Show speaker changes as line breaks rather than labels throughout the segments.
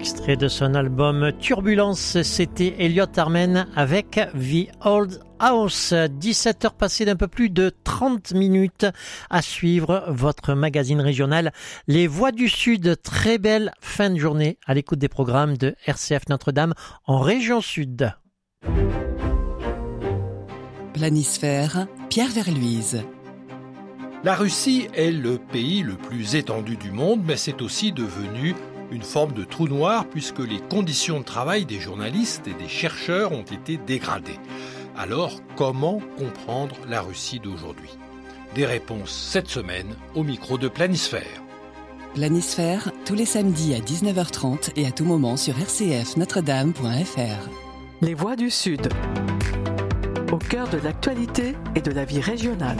Extrait de son album Turbulence, c'était Elliot Armen avec The Old House. 17h passées d'un peu plus de 30 minutes à suivre votre magazine régional Les Voix du Sud. Très belle fin de journée à l'écoute des programmes de RCF Notre-Dame en région Sud.
Planisphère, Pierre Verluise.
La Russie est le pays le plus étendu du monde, mais c'est aussi devenu une forme de trou noir puisque les conditions de travail des journalistes et des chercheurs ont été dégradées. Alors, comment comprendre la Russie d'aujourd'hui ? Des réponses cette semaine au micro de Planisphère.
Planisphère, tous les samedis à 19h30 et à tout moment sur rcfnotredame.fr.
Les Voix du Sud, au cœur de l'actualité et de la vie régionale.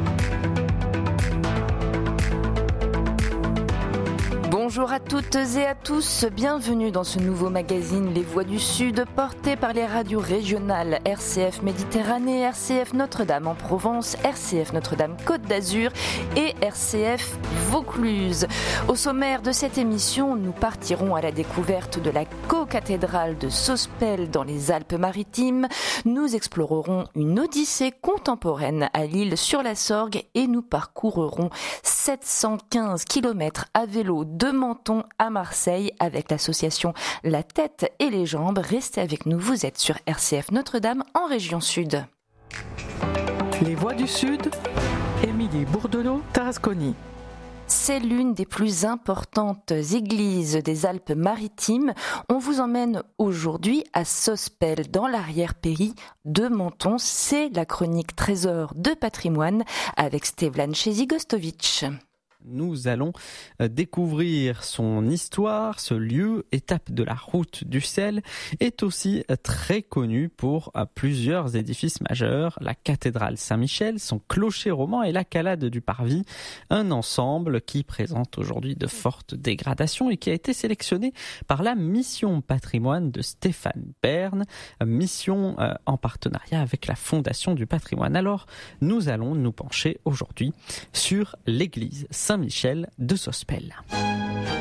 Bonjour à toutes et à tous, bienvenue dans ce nouveau magazine Les Voix du Sud, porté par les radios régionales RCF Méditerranée, RCF Notre-Dame en Provence, RCF Notre-Dame Côte d'Azur et RCF Vaucluse. Au sommaire de cette émission, nous partirons à la découverte de la co-cathédrale de Sospel dans les Alpes-Maritimes. Nous explorerons une odyssée contemporaine à l'île sur la Sorgue et nous parcourrons 715 km à vélo de Menton à Marseille avec l'association La Tête et les Jambes. Restez avec nous, vous êtes sur RCF Notre-Dame en région Sud.
Les Voix du Sud, Émilie Bourdelot-Tarasconi.
C'est l'une des plus importantes églises des Alpes-Maritimes. On vous emmène aujourd'hui à Sospel, dans l'arrière-pays de Menton. C'est la chronique Trésor de patrimoine avec Stevlan Chezigostovic.
Nous allons découvrir son histoire. Ce lieu, étape de la route du sel, est aussi très connu pour plusieurs édifices majeurs. La cathédrale Saint-Michel, son clocher roman et la calade du Parvis. Un ensemble qui présente aujourd'hui de fortes dégradations et qui a été sélectionné par la mission patrimoine de Stéphane Bern, mission en partenariat avec la Fondation du patrimoine. Alors, nous allons nous pencher aujourd'hui sur l'église Saint-Michel de Sospel.